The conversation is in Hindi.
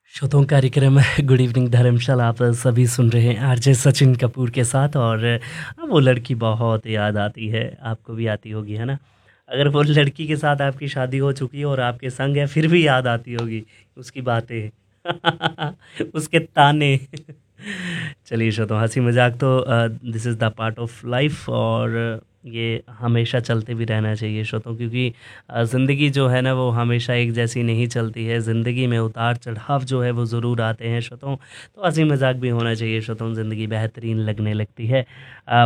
श्रोताओं कार्यक्रम गुड इवनिंग धर्मशाला आप सभी सुन रहे हैं आरजे सचिन कपूर के साथ और वो लड़की बहुत याद आती है, आपको भी आती होगी, है ना? अगर वो लड़की के साथ आपकी शादी हो चुकी है और आपके संग है, फिर भी याद आती होगी उसकी बातें, उसके ताने। चलिए श्रोताओं, हँसी मज़ाक तो this is the part of life और ये हमेशा चलते भी रहना चाहिए श्रोताओं, क्योंकि ज़िंदगी जो है ना वो हमेशा एक जैसी नहीं चलती है। ज़िंदगी में उतार-चढ़ाव जो है वो ज़रूर आते हैं श्रोताओं, तो हँसी मज़ाक भी होना चाहिए श्रोताओं, ज़िंदगी बेहतरीन लगने लगती है।